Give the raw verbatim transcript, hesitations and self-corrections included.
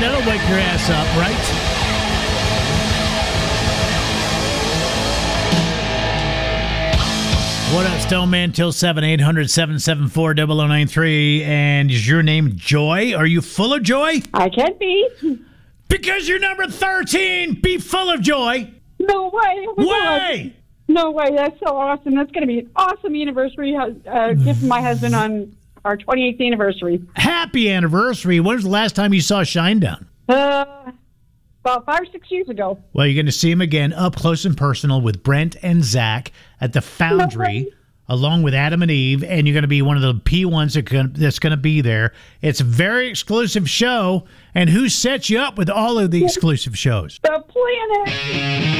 that'll wake your ass up, right? What up, Stoneman? Till seven, eight hundred, seven seven four, zero zero nine three. And is your name Joy? Are you full of joy? I can be. Because you're number thirteen. Be full of joy. No way. Oh my Way! God. No way. That's so awesome. That's going to be an awesome anniversary uh, gift from my husband on our twenty-eighth anniversary. Happy anniversary. When was the last time you saw Shinedown? Uh, about five or six years ago. Well, you're going to see him again up close and personal with Brent and Zach at the Foundry, No along with Adam and Eve, and you're going to be one of the P ones that can, that's going to be there. It's a very exclusive show, and who sets you up with all of the exclusive shows? The planet.